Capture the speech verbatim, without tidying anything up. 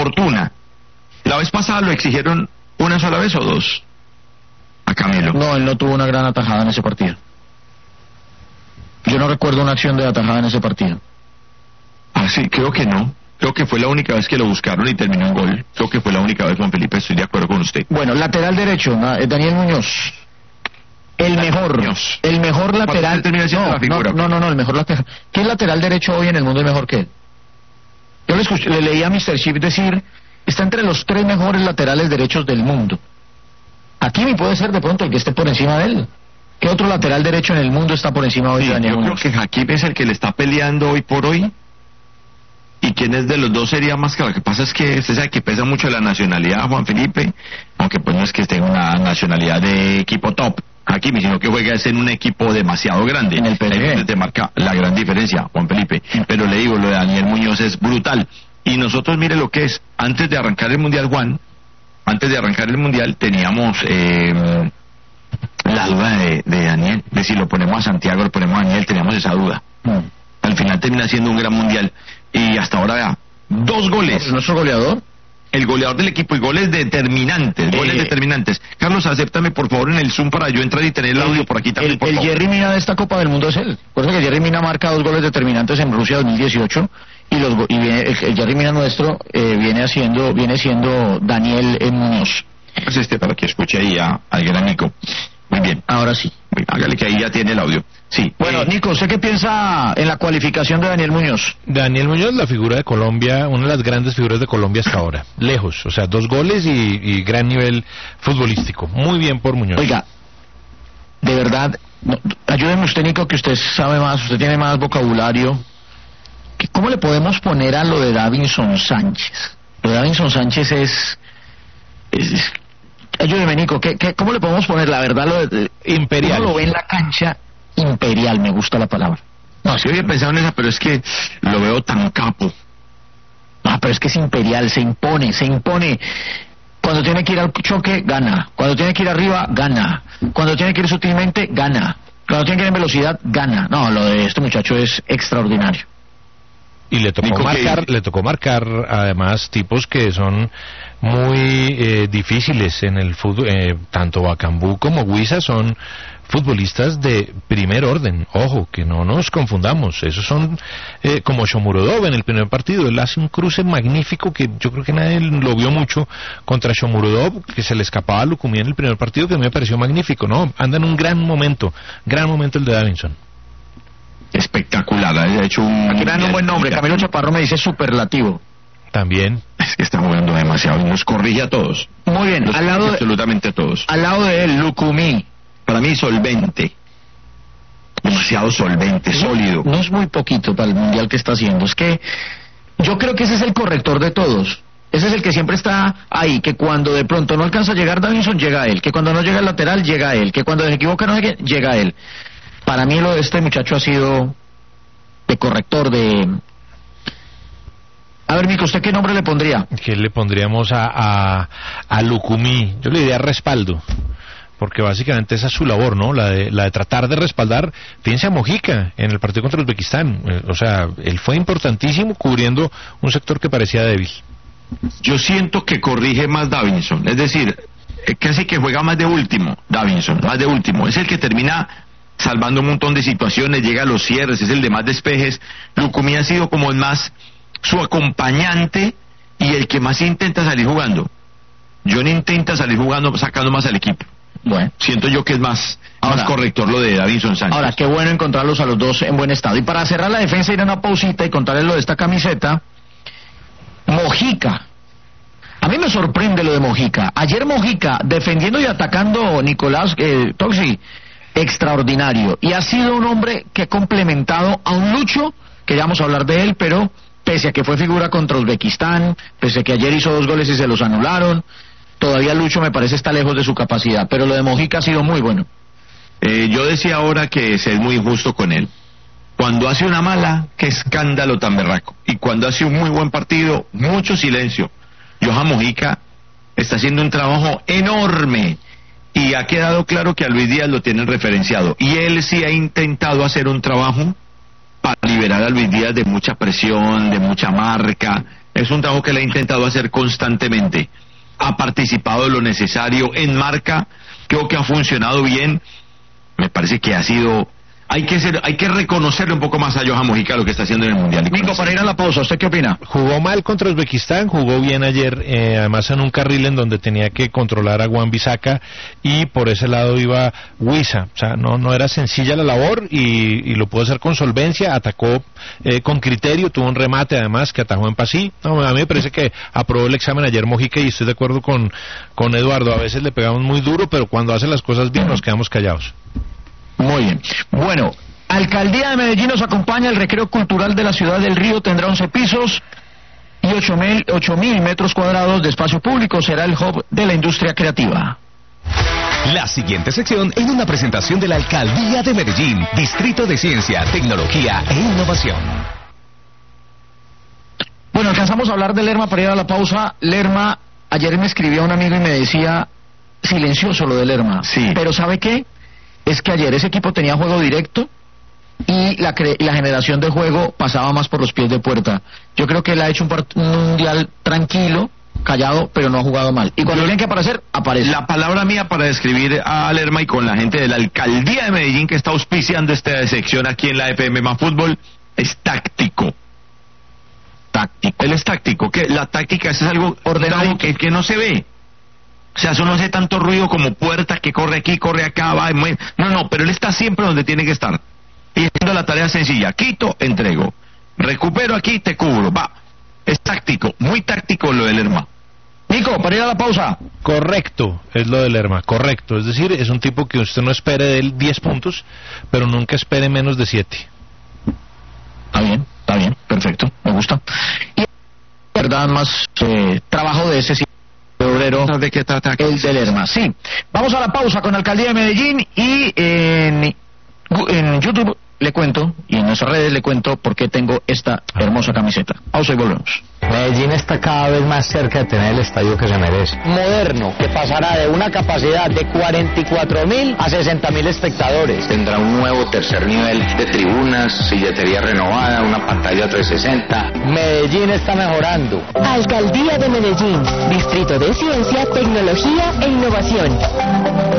fortuna. La vez pasada lo exigieron una sola vez o dos a Camilo. No, él no tuvo una gran atajada en ese partido. Yo no recuerdo una acción de atajada en ese partido. Ah, sí, creo que no. Creo que fue la única vez que lo buscaron y terminó en gol. Creo que fue la única vez, Juan Felipe, estoy de acuerdo con usted. Bueno, lateral derecho, Daniel Muñoz. El mejor, Muñoz. el mejor lateral. No, la figura, no, no, no, no, el mejor lateral. ¿Qué lateral derecho hoy en el mundo es mejor que él? Yo le, escuché, le leí a mister Chip decir, está entre los tres mejores laterales derechos del mundo. Hakimi puede ser de pronto el que esté por encima de él. ¿Qué otro lateral derecho en el mundo está por encima hoy sí, de Daniel yo Muñoz? Creo que Hakimi es el que le está peleando hoy por hoy. ¿Y quién es de los dos sería más claro? Lo que pasa es que usted sabe que pesa mucho la nacionalidad, Juan Felipe, aunque pues no es que esté en una nacionalidad de equipo top, Hakimi, sino que juega en un equipo demasiado grande. En el P S G. Ahí te marca la gran diferencia, Juan Felipe. Pero le digo, lo de Daniel Muñoz es brutal. Y nosotros, mire lo que es, antes de arrancar el Mundial, Juan, antes de arrancar el Mundial, teníamos eh, la duda de, de Daniel, de si lo ponemos a Santiago, lo ponemos a Daniel, teníamos esa duda. Mm. Al final termina siendo un gran Mundial. Y hasta ahora, vea, dos goles. ¿Nuestro goleador? El goleador del equipo y goles determinantes, Eh, goles determinantes. Carlos, acéptame por favor en el Zoom para yo entrar y tener el audio por aquí también, El, por el favor. Jerry Mina de esta Copa del Mundo es él. Recuerda que Jerry Mina marca dos goles determinantes en Rusia dos mil dieciocho y los go- y viene, el, el Jerry Mina nuestro eh, viene haciendo viene siendo Daniel eh, Muñoz. Pues este para que escuche ahí a, al gran Nico. Muy bien. Ahora sí. Hágale que ahí ya tiene el audio. Sí. Bueno, eh, Nico, ¿usted qué piensa en la cualificación de Daniel Muñoz? Daniel Muñoz, la figura de Colombia, una de las grandes figuras de Colombia hasta ahora. Lejos, o sea, dos goles y, y gran nivel futbolístico. Muy bien por Muñoz. Oiga, de verdad, no, ayúdeme usted, Nico, que usted sabe más, usted tiene más vocabulario. ¿Qué- ¿Cómo le podemos poner a lo de Davinson Sánchez? Lo de Davinson Sánchez es... es, es- ayúdeme, Nico, ¿qué, qué, ¿cómo le podemos poner la verdad? Lo de, Imperial. Uno lo ve en la cancha, imperial, me gusta la palabra. no, sí había pensado en esa, pero es que lo veo tan capo. No, pero es que es imperial, se impone, se impone. Cuando tiene que ir al choque, gana. Cuando tiene que ir arriba, gana. Cuando tiene que ir sutilmente, gana. Cuando tiene que ir en velocidad, gana. No, lo de este muchacho es extraordinario. Y le tocó Nico, marcar, ¿qué? le tocó marcar además tipos que son muy eh, difíciles en el fútbol, eh, tanto Bacambú como Huiza son futbolistas de primer orden, ojo, que no nos confundamos, esos son eh, como Shomurodov en el primer partido, él hace un cruce magnífico que yo creo que nadie lo vio mucho contra Shomurodov, que se le escapaba a Lucumí en el primer partido, que a mí me pareció magnífico, no, anda en un gran momento, gran momento el de Davinson. Espectacular, ha hecho un... Aquí me dan un buen nombre. Camilo Chaparro me dice superlativo. También. Es que está jugando demasiado y nos corrige a todos. Muy bien, Nos al corrige lado, de, absolutamente a todos. al lado de él, Lucumí. Para mí, solvente. Demasiado solvente, sólido. No es muy poquito para el mundial que está haciendo. Es que yo creo que ese es el corrector de todos. Ese es el que siempre está ahí, que cuando de pronto no alcanza a llegar Davinson, llega a él. Que cuando no llega el lateral, llega a él. Que cuando se equivoca, no sé qué, llega a él. Para mí lo de este muchacho ha sido de corrector, de... A ver, Mico, ¿usted qué nombre le pondría? ¿Qué le pondríamos a, a, a Lucumí? Yo le diría respaldo, porque básicamente esa es su labor, ¿no? La de, la de tratar de respaldar, fíjense a Mojica en el partido contra Uzbekistán, eh, o sea, él fue importantísimo cubriendo un sector que parecía débil. Yo siento que corrige más Davinson, es decir, eh, casi que juega más de último, Davinson, más de último, es el que termina salvando un montón de situaciones, llega a los cierres, es el de más despejes. Lucumí ha sido como el más su acompañante y el que más intenta salir jugando. John intenta salir jugando, sacando más al equipo. Bueno. Siento yo que es más, Ahora, más corrector lo de Davinson Sánchez. Ahora, qué bueno encontrarlos a los dos en buen estado. Y para cerrar la defensa, ir a una pausita y contarles lo de esta camiseta. Mojica. A mí me sorprende lo de Mojica. Ayer Mojica, defendiendo y atacando Nicolás eh, Toxi, extraordinario. Y ha sido un hombre que ha complementado a un Lucho, que ya vamos a hablar de él, pero pese a que fue figura contra Uzbekistán, pese a que ayer hizo dos goles y se los anularon, todavía Lucho me parece está lejos de su capacidad. Pero lo de Mojica ha sido muy bueno. Eh, yo decía ahora que se es muy injusto con él. Cuando hace una mala, qué escándalo tan berraco. Y cuando hace un muy buen partido, mucho silencio. Johan Mojica está haciendo un trabajo enorme y ha quedado claro que a Luis Díaz lo tienen referenciado. Y él sí ha intentado hacer un trabajo para liberar a Luis Díaz de mucha presión, de mucha marca. Es un trabajo que le ha intentado hacer constantemente. Ha participado de lo necesario en marca, creo que ha funcionado bien. Me parece que ha sido... Hay que ser, hay que reconocerle un poco más a Johan Mojica lo que está haciendo en el Mundial. Nico, para ir a la pausa, ¿usted qué opina? Jugó mal contra Uzbekistán, jugó bien ayer, eh, además en un carril en donde tenía que controlar a Wan-Bissaka y por ese lado iba Wissa. O sea, no, no era sencilla la labor y, y lo pudo hacer con solvencia, atacó eh, con criterio, tuvo un remate además que atajó en pasí. No, a mí me parece que aprobó el examen ayer Mojica y estoy de acuerdo con, con Eduardo. A veces le pegamos muy duro, pero cuando hace las cosas bien nos quedamos callados. Muy bien. Bueno, Alcaldía de Medellín nos acompaña. El recreo cultural de la ciudad del Río tendrá once pisos y ocho mil metros cuadrados de espacio público. Será el hub de la industria creativa. La siguiente sección en una presentación de la Alcaldía de Medellín, Distrito de Ciencia, Tecnología e Innovación. Bueno, alcanzamos a hablar de Lerma para ir a la pausa. Lerma, ayer me escribió un amigo y me decía, silencioso lo de Lerma. Sí. Pero ¿sabe qué? Es que ayer ese equipo tenía juego directo y la, cre la generación de juego pasaba más por los pies de puerta. Yo creo que él ha hecho un, un mundial tranquilo, callado, pero no ha jugado mal. Y cuando tiene que aparecer, aparece. La palabra mía para describir a Lerma y con la gente de la Alcaldía de Medellín que está auspiciando esta sección aquí en la F M más Fútbol es táctico. Táctico. Él es táctico. Que la táctica es algo ordenado que, que no se ve. O sea, eso no hace tanto ruido como puerta que corre aquí, corre acá, va, mueve. No, no, pero él está siempre donde tiene que estar. Y haciendo la tarea sencilla. Quito, entrego. Recupero aquí, te cubro. Va. Es táctico, muy táctico lo del Lerma. Nico, para ir a la pausa. Correcto, es lo de Lerma, correcto. Es decir, es un tipo que usted no espere de él diez puntos, pero nunca espere menos de siete. Está bien, está bien, perfecto, me gusta. Y verdad, más eh, trabajo de ese sí. Obrero, ¿De qué trata? el de Lerma. Sí, vamos a la pausa con la Alcaldía de Medellín y en, en YouTube le cuento y en nuestras redes le cuento por qué tengo esta hermosa camiseta. Pausa y volvemos. Medellín está cada vez más cerca de tener el estadio que se merece. Moderno, que pasará de una capacidad de cuarenta y cuatro mil a sesenta mil espectadores. Tendrá un nuevo tercer nivel de tribunas, silletería renovada, una pantalla trescientos sesenta. Medellín está mejorando. Alcaldía de Medellín, Distrito de Ciencia, Tecnología e Innovación.